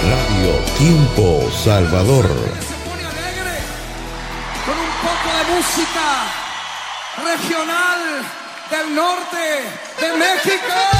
Radio Tiempo Salvador. Se pone alegre con un poco de música regional del norte de México.